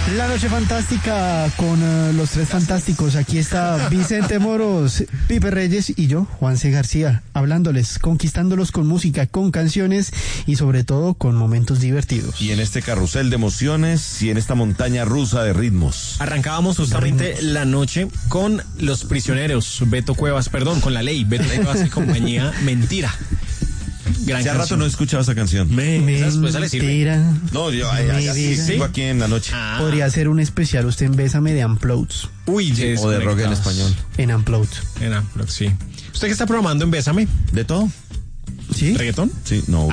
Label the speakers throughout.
Speaker 1: La noche fantástica con los tres fantásticos. Aquí está Vicente Moros, Pipe Reyes y yo, Juan C. García, hablándoles, conquistándolos con música, con canciones y sobre todo con momentos divertidos.
Speaker 2: Y en este carrusel de emociones y en esta montaña rusa de ritmos.
Speaker 3: Arrancábamos justamente la noche con Los Prisioneros, con La Ley, Beto Cuevas y compañía, Mentira. Gran
Speaker 2: Hace rato
Speaker 3: canción.
Speaker 2: no he escuchado esa canción.
Speaker 3: Esa le sirve.
Speaker 1: Mentira.
Speaker 2: No, yo sí, sigo aquí en la noche.
Speaker 1: Podría ser un especial usted en Bésame de Unplugged.
Speaker 3: Uy,
Speaker 2: O de rock en español.
Speaker 1: En Unplugged.
Speaker 3: En Unplugged, sí. ¿Usted qué está programando en Bésame?
Speaker 2: ¿De todo?
Speaker 1: ¿Sí?
Speaker 3: ¿Reggaetón?
Speaker 2: Sí, no.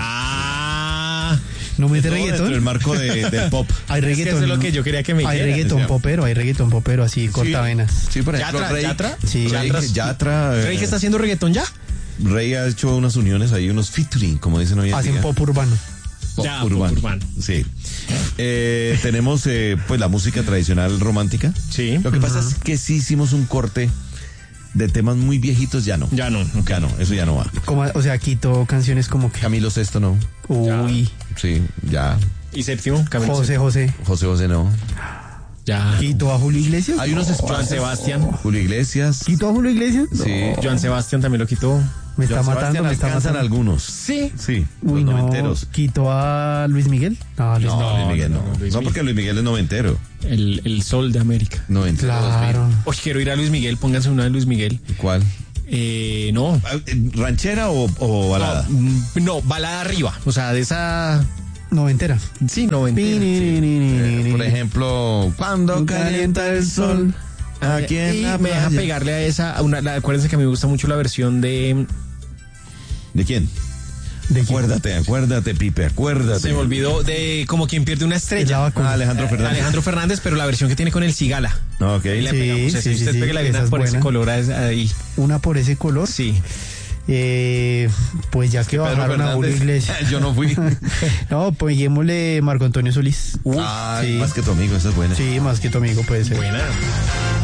Speaker 1: ¿No mete
Speaker 2: Todo dentro del
Speaker 1: reggaetón?
Speaker 2: marco del pop.
Speaker 1: Hay
Speaker 3: Es que
Speaker 1: reggaetón.
Speaker 3: eso es lo que yo quería que me
Speaker 1: Hay
Speaker 3: dijera.
Speaker 1: reggaetón popero, así, cortavenas.
Speaker 2: Sí, por ejemplo,
Speaker 3: ¿Yatra?
Speaker 1: Sí.
Speaker 2: Yatra.
Speaker 3: ¿Rey que está haciendo reggaetón ya?
Speaker 2: Rey ha hecho unas uniones ahí, unos featuring, como dicen hoy en
Speaker 1: Hacen
Speaker 2: día.
Speaker 1: pop urbano.
Speaker 2: Pop
Speaker 3: Ya, pop
Speaker 2: urbano.
Speaker 3: urbano.
Speaker 2: Sí. Tenemos pues la música tradicional romántica.
Speaker 3: Sí.
Speaker 2: Lo que pasa es que sí hicimos un corte de temas muy viejitos, ya no.
Speaker 3: Ya no.
Speaker 2: Ya no, eso ya no va.
Speaker 1: O sea, quito canciones como que...
Speaker 2: Camilo Sesto no.
Speaker 1: Uy,
Speaker 2: Sí, ya.
Speaker 3: ¿Y séptimo? Camilo
Speaker 1: José.
Speaker 2: José no.
Speaker 3: Ya.
Speaker 1: ¿Quito a Julio Iglesias?
Speaker 2: Hay unos
Speaker 3: Joan Sebastián.
Speaker 2: Julio Iglesias.
Speaker 1: ¿Quito a Julio Iglesias?
Speaker 2: Sí.
Speaker 3: Joan Sebastián también lo quitó.
Speaker 1: Me está
Speaker 2: Joan
Speaker 1: matando,
Speaker 2: Sebastián
Speaker 1: me está
Speaker 2: alcanzan
Speaker 1: matando.
Speaker 2: algunos.
Speaker 3: Sí.
Speaker 2: Sí,
Speaker 1: Uy,
Speaker 2: los
Speaker 1: no.
Speaker 2: noventeros.
Speaker 1: ¿Quito a Luis Miguel? No, Luis
Speaker 2: No, Luis Miguel no.
Speaker 3: no, Luis
Speaker 2: No,
Speaker 3: Miguel.
Speaker 2: porque Luis Miguel es noventero.
Speaker 3: El sol de América.
Speaker 2: Noventero.
Speaker 1: Claro.
Speaker 3: Oye, quiero ir a Luis Miguel. Pónganse una de Luis Miguel.
Speaker 2: 2000. ¿Cuál?
Speaker 3: No.
Speaker 2: ¿Ranchera o balada?
Speaker 3: No, balada arriba. O sea, de esa...
Speaker 1: Noventera.
Speaker 3: Sí, noventera.
Speaker 2: Por ejemplo, cuando calienta el sol. Aquí en
Speaker 3: Y
Speaker 2: la
Speaker 3: me deja
Speaker 2: playa.
Speaker 3: pegarle a esa. Acuérdense que a mí me gusta mucho la versión de.
Speaker 2: ¿De quién?
Speaker 1: ¿De quién?
Speaker 2: Acuérdate, Pipe, acuérdate.
Speaker 3: Se me olvidó de Como quien pierde una
Speaker 1: Es la
Speaker 3: estrella.
Speaker 1: vacuna.
Speaker 2: Alejandro Fernández.
Speaker 3: Alejandro Fernández, pero la versión que tiene con el Cigala.
Speaker 2: Ok.
Speaker 3: Ahí le
Speaker 1: Sí,
Speaker 3: pegamos ese.
Speaker 1: sí,
Speaker 3: Usted
Speaker 1: sí,
Speaker 3: pegue la
Speaker 1: esa
Speaker 3: vida
Speaker 1: es
Speaker 3: por ese
Speaker 1: buena.
Speaker 3: color ahí.
Speaker 1: Una por ese color.
Speaker 3: Sí.
Speaker 1: Pues ya que
Speaker 2: Pedro
Speaker 1: bajaron a Julio
Speaker 2: Fernández.
Speaker 1: Iglesias.
Speaker 2: Yo no fui.
Speaker 1: No, pues llevémosle Marco Antonio Solís.
Speaker 2: Más que tu amigo, esa es buena.
Speaker 1: Sí, más que tu amigo puede ser.
Speaker 3: Buena.